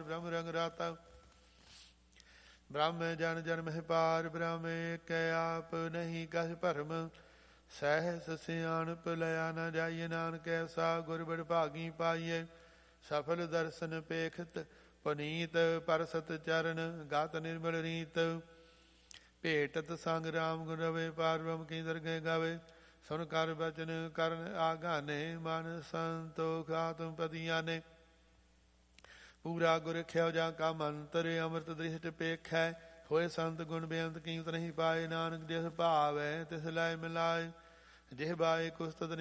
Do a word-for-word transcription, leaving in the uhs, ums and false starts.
ਬ੍ਰਹਮ ਰੰਗ ਰਾਤਾ। ਬ੍ਰਹਮ ਜਨ ਜਨਮ ਹੈ ਪਾਰ, ਬ੍ਰਹਮ ਏਕ ਆਪ ਨਹੀਂ ਕਛ ਭਰਮ। ਸਹਿਸ ਸਿਆਣਪ ਲਿਆ ਨ ਜਾਈਏ, ਨਾਨਕ ਐਸਾ ਗੁਰ ਬੜ ਭਾਗੀ ਪਾਈਏ। ਸਫਲ ਦਰਸ਼ਨ ਪੇਖਤ ਪੁਨੀਤ, ਪਰਸਤ ਚਰਨ ਗਾਤ ਨਿਰਮਲ ਰੀਤ। ਭੇਟਤ ਸੰਗ ਰਾਮ ਗੁਣ ਰਵੇ, ਪਾਰ ਬ੍ਰਹਮ ਕੀ ਦਰਗਹਿ ਗਾਵੇ। ਸੁਨ ਕਰ ਬਚਨ ਕਰਨ ਆਗਾਨੇ, ਮਨ ਸੰਤੋਖ ਆਤਮ ਪਤਿਆਨੇ। ਪੂਰਾ ਗੁਰ ਖਿਓ ਜਾ ਕਾ ਮੰਤਰ, ਅੰਮ੍ਰਿਤ ਦ੍ਰਿਸ਼ਟ ਪੇਖੈ। ਹੋਏ ਸੰਤ ਗੁਣ ਬੇਅੰਤ ਕੀਮਤ ਨਹੀਂ ਪਾਏ, ਨਾਨਕ ਜਿਸ ਭਾਵੈ ਤਿਸ ਲੈ ਮਿਲਾਏ। ਜਿਹ ਬਾਏ ਕੁਸਤਤ